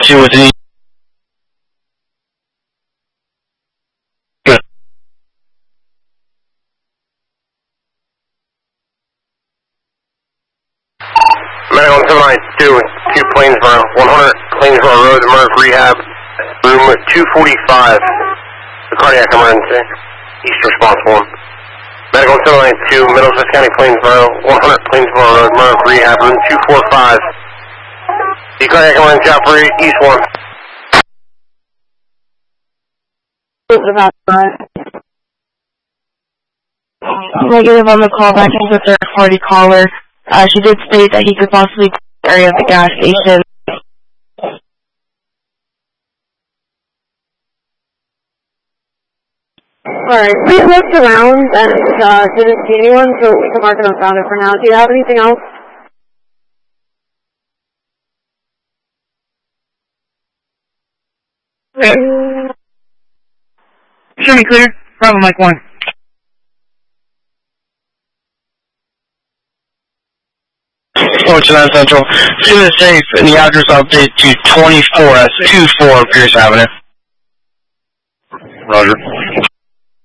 2 with an Medical 792 with 2 Plainsboro, 100 Plainsboro Road, Emerge Rehab, room 245, the cardiac emergency, East Response 1. Medical 792, Middlesex County, Plainsboro, 100 Plainsboro Road, Emerge Rehab, room 245, the cardiac emergency operator, East 1. Negative on the call back as a third-party caller. She did state that he could possibly clear the area of the gas station. Alright, we looked around and didn't see anyone, so we can mark it unfounded for now. Do you have anything else? Show me clear. Problem Mike 1. Orange 9 Central. Student safe and the address update to 24 S24 Pierce Avenue. Roger.